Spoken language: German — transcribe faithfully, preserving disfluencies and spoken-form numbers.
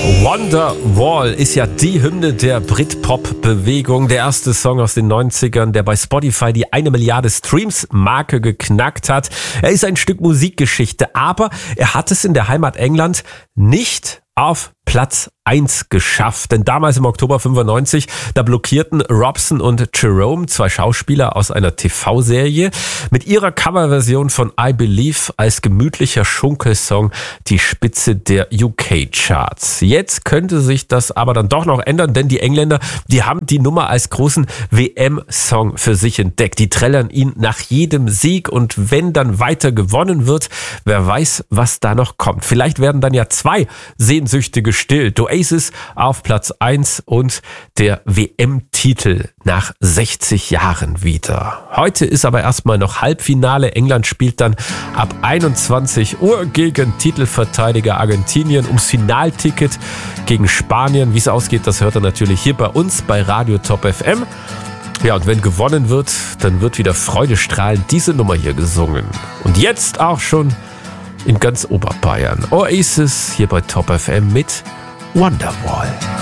Wonderwall ist ja die Hymne der Britpop-Bewegung. Der erste Song aus den neunzigern, der bei Spotify die eine Milliarde Streams-Marke geknackt hat. Er ist ein Stück Musikgeschichte, aber er hat es in der Heimat England nicht auf Platz eins geschafft. Denn damals im Oktober fünfundneunzig, da blockierten Robson und Jerome, zwei Schauspieler aus einer T V-Serie, mit ihrer Coverversion von I Believe als gemütlicher Schunkelsong die Spitze der U K-Charts. Jetzt könnte sich das aber dann doch noch ändern, denn die Engländer, die haben die Nummer als großen W M-Song für sich entdeckt. Die trällern ihn nach jedem Sieg und wenn dann weiter gewonnen wird, wer weiß, was da noch kommt. Vielleicht werden dann ja zwei Sehnsüchtige gestillt. Oasis auf Platz eins und der W M-Titel nach sechzig Jahren wieder. Heute ist aber erstmal noch Halbfinale. England spielt dann ab einundzwanzig Uhr gegen Titelverteidiger Argentinien ums Finalticket gegen Spanien. Wie es ausgeht, das hört ihr natürlich hier bei uns bei Radio Top F M. Ja, und wenn gewonnen wird, dann wird wieder freudestrahlend diese Nummer hier gesungen. Und jetzt auch schon in ganz Oberbayern. Oasis hier bei Top F M mit Wonderwall.